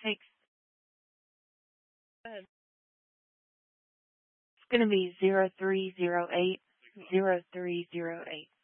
Thanks. Go ahead. It's going to be 0308. 0308.